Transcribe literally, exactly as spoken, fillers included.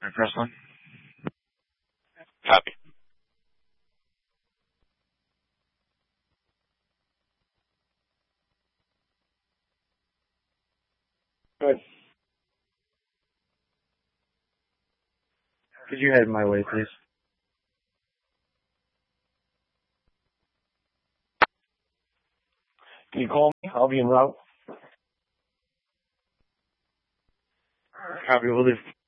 I press one. Copy. Good. Could you head my way, please? Can you call me? I'll be en route. Copy, will do.